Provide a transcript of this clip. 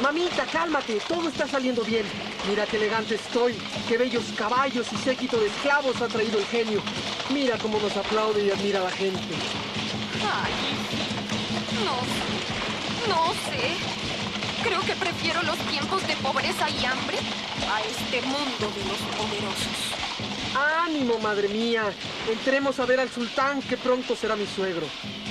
Mamita, cálmate, todo está saliendo bien. Mira qué elegante estoy, qué bellos caballos y séquito de esclavos ha traído el genio. Mira cómo nos aplaude y admira la gente. Ay, no sé. Creo que prefiero los tiempos de pobreza y hambre a este mundo de los poderosos. ¡Ánimo, madre mía! Entremos a ver al sultán, que pronto será mi suegro.